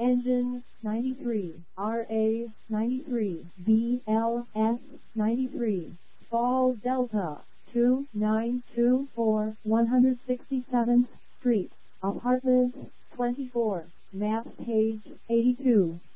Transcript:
Engine 93, RA 93, BLS 93, Fall Delta 2924 167th Street, Apartment 24, map page 82.